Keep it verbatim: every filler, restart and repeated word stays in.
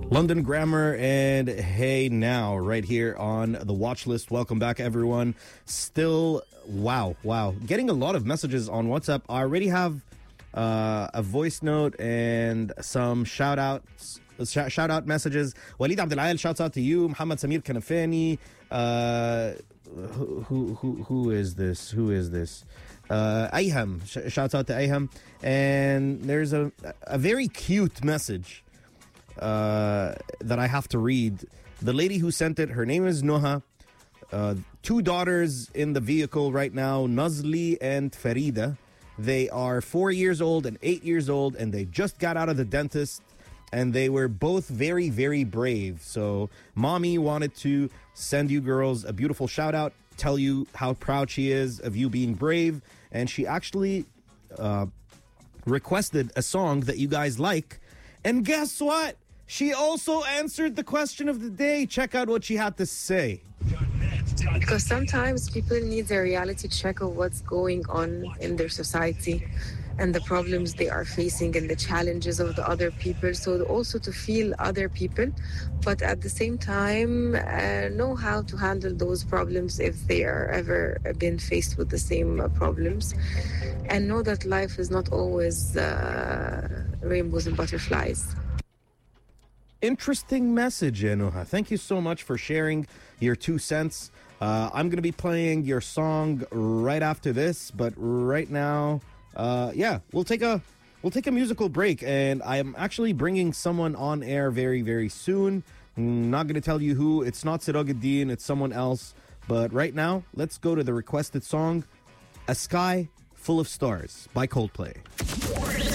London Grammar and Hey Now right here on the watch list. Welcome back, everyone. Still, wow, wow. Getting a lot of messages on WhatsApp. I already have uh, a voice note and some shout outs. Sh- shout out messages. Walid Abdel shouts out to you. Muhammad Samir Kanafani. Uh, who, who, who, who is this? Who is this? Uh, Ayham. Sh- shouts out to Ayham. And there's a, a very cute message uh, that I have to read. The lady who sent it, her name is Noha. Uh, two daughters in the vehicle right now, Nazli and Farida. They are four years old and eight years old, and they just got out of the dentist. And they were both very, very brave. So mommy wanted to send you girls a beautiful shout out, tell you how proud she is of you being brave. And she actually uh, requested a song that you guys like. And guess what? She also answered the question of the day. Check out what she had to say. Because sometimes people need a reality check of what's going on in their society and the problems they are facing and the challenges of the other people. So also to feel other people, but at the same time, uh, know how to handle those problems if they are ever been faced with the same uh, problems. And know that life is not always uh, rainbows and butterflies. Interesting message, Noha. Thank you so much for sharing your two cents. Uh, I'm going to be playing your song right after this, but right now, uh, yeah, we'll take a we'll take a musical break, and I am actually bringing someone on air very, very soon. I'm not going to tell you who. It's not Sirajuddin, it's someone else. But right now, let's go to the requested song, A Sky Full of Stars by Coldplay.